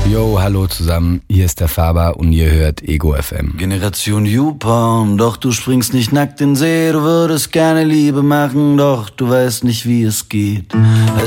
Yo, hallo zusammen, hier ist der Faber und ihr hört Ego FM. Generation YouPorn, doch du springst nicht nackt in den See, du würdest gerne Liebe machen, doch du weißt nicht, wie es geht.